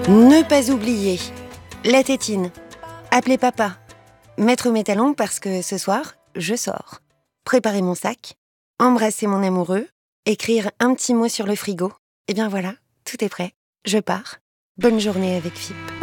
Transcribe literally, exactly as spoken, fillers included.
Ne pas oublier la tétine, appeler papa, mettre mes talons parce que ce soir, je sors, préparer mon sac, embrasser mon amoureux, écrire un petit mot sur le frigo. Et bien voilà, tout est prêt, je pars. Bonne journée avec F I P.